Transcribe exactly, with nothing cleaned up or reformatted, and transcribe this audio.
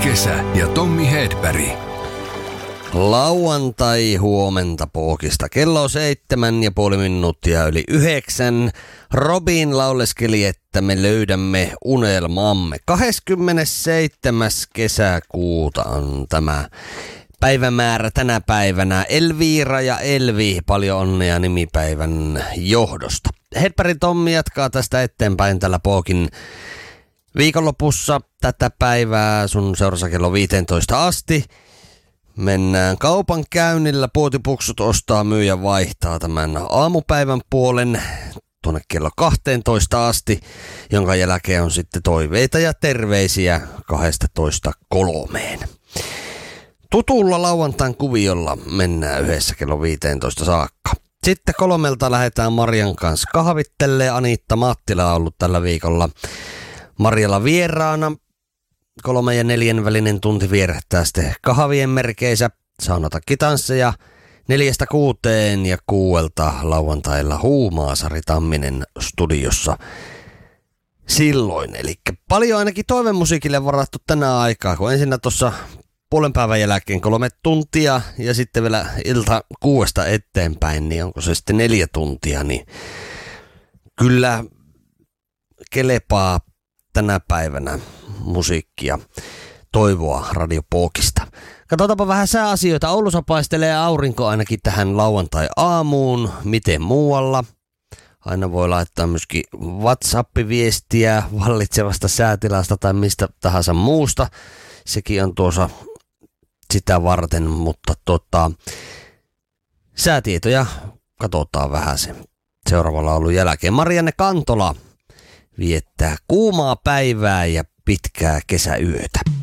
Kesä ja Tommi Hedberg. Lauantai huomenta Pookista. Kello on seitsemän ja puoli minuuttia yli yhdeksän. Robin lauleskeli, että me löydämme unelmamme. kahdeskymmenesseitsemäs kesäkuuta on tämä päivämäärä tänä päivänä. Elviira ja Elvi, paljon onnea nimipäivän johdosta. Hedberg Tommi jatkaa tästä eteenpäin tällä Pookin viikonlopussa tätä päivää sun seurassa kello viisitoista asti. Mennään kaupan käynnillä, puotipuksut ostaa, myy ja vaihtaa tämän aamupäivän puolen tuonne kello kaksitoista asti, jonka jälkeen on sitten toiveita ja terveisiä kaksitoista kolmeen. Tutulla lauantain kuviolla mennään yhdessä kello viisitoista saakka. Sitten kolmelta lähdetään Marian kanssa kahvittelee. Aniitta Mattila on ollut tällä viikolla Marjalla vieraana. Kolme ja neljän välinen tunti vierähtää sitten kahvien merkeissä, saunatakitansseja neljästä kuuteen ja kuuelta lauantailla huumaa Sari Tamminen studiossa silloin. Eli paljon ainakin toivemusiikille varattu tänä aikaa, kun ensinnä tuossa puolen päivän jälkeen kolme tuntia ja sitten vielä ilta kuudesta eteenpäin, niin onko se sitten neljä tuntia, niin kyllä kelepaa tänä päivänä musiikkia toivoa Radio Pookista. Katsotaanpa vähän sääasioita. Oulussa paistelee aurinko ainakin tähän lauantai-aamuun. Miten muualla? Aina voi laittaa myöskin WhatsApp-viestiä vallitsevasta säätilasta tai mistä tahansa muusta. Sekin on tuossa sitä varten, mutta tota, säätietoja katsotaan vähän sen seuraavalla laulun jälkeen. Marianne Kantola viettää kuumaa päivää ja pitkää kesäyötä.